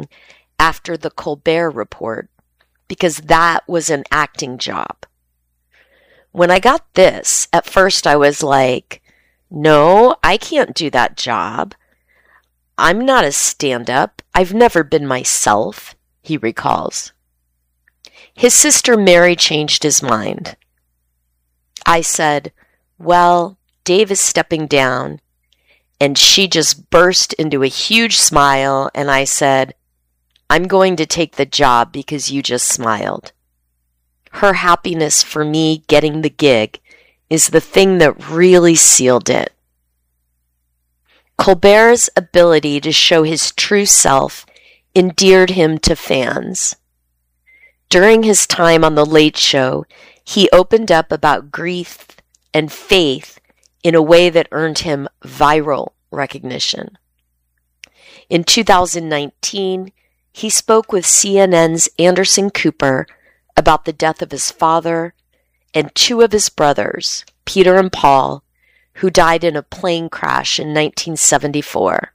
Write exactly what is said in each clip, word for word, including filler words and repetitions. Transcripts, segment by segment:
casting after the Colbert Report, because that was an acting job. When I got this, at first I was like, no, I can't do that job. I'm not a stand-up. I've never been myself, he recalls. His sister Mary changed his mind. I said, well, Dave is stepping down, and she just burst into a huge smile, and I said, I'm going to take the job because you just smiled. Her happiness for me getting the gig is the thing that really sealed it. Colbert's ability to show his true self endeared him to fans. During his time on The Late Show, he opened up about grief and faith in a way that earned him viral recognition. In two thousand nineteen, he spoke with C N N's Anderson Cooper about the death of his father and two of his brothers, Peter and Paul, who died in a plane crash in nineteen seventy-four.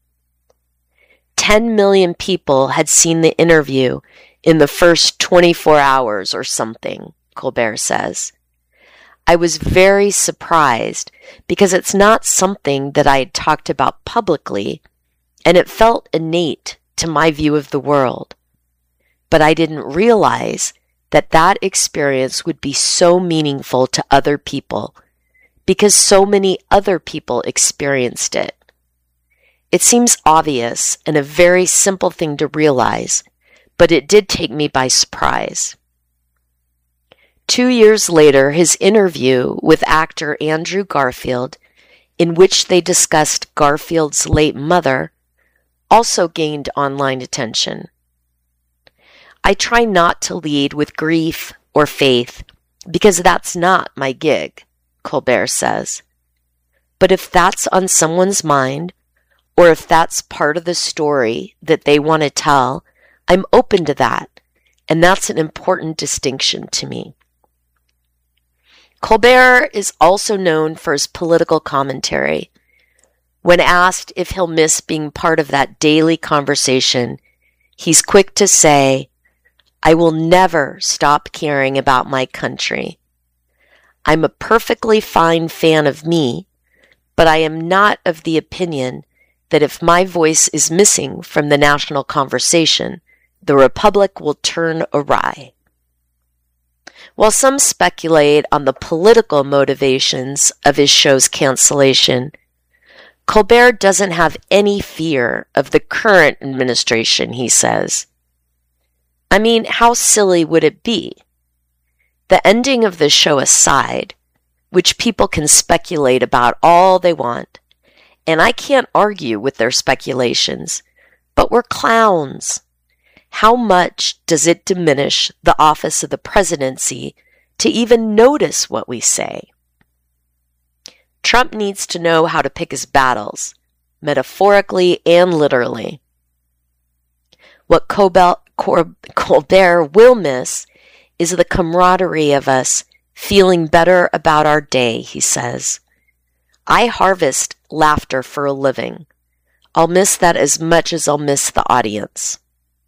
Ten million people had seen the interview in the first twenty-four hours or something, Colbert says. I was very surprised because it's not something that I had talked about publicly, and it felt innate to my view of the world. But I didn't realize that that experience would be so meaningful to other people because so many other people experienced it. It seems obvious and a very simple thing to realize, but it did take me by surprise. Two years later, his interview with actor Andrew Garfield, in which they discussed Garfield's late mother, also gained online attention. I try not to lead with grief or faith because that's not my gig, Colbert says. But if that's on someone's mind, or if that's part of the story that they want to tell, I'm open to that, and that's an important distinction to me. Colbert is also known for his political commentary. When asked if he'll miss being part of that daily conversation, he's quick to say, I will never stop caring about my country. I'm a perfectly fine fan of me, but I am not of the opinion that if my voice is missing from the national conversation, the Republic will turn awry. While some speculate on the political motivations of his show's cancellation, Colbert doesn't have any fear of the current administration, he says. I mean, how silly would it be? The ending of the show aside, which people can speculate about all they want, and I can't argue with their speculations, but we're clowns. How much does it diminish the office of the presidency to even notice what we say? Trump needs to know how to pick his battles, metaphorically and literally. What Colbert, Colbert will miss is the camaraderie of us feeling better about our day, he says. I harvest laughter for a living. I'll miss that as much as I'll miss the audience.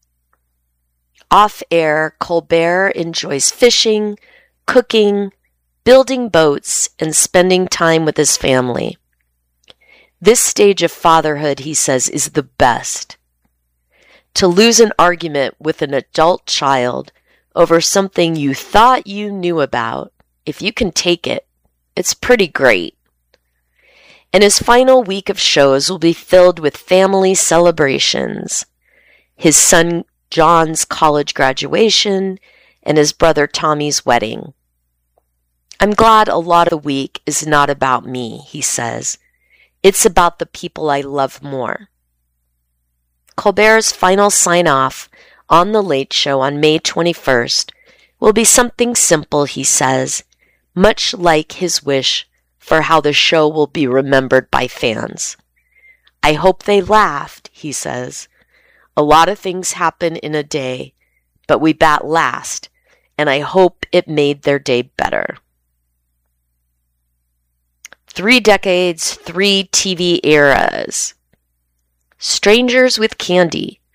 Off-air, Colbert enjoys fishing, cooking, building boats, and spending time with his family. This stage of fatherhood, he says, is the best. To lose an argument with an adult child over something you thought you knew about, if you can take it, it's pretty great. And his final week of shows will be filled with family celebrations. His son John's college graduation, and his brother Tommy's wedding. I'm glad a lot of the week is not about me, he says. It's about the people I love more. Colbert's final sign-off on The Late Show on May twenty-first will be something simple, he says, much like his wish for how the show will be remembered by fans. I hope they laughed, he says. A lot of things happen in a day, but we bat last, and I hope it made their day better. Three decades, three T V eras. Strangers with Candy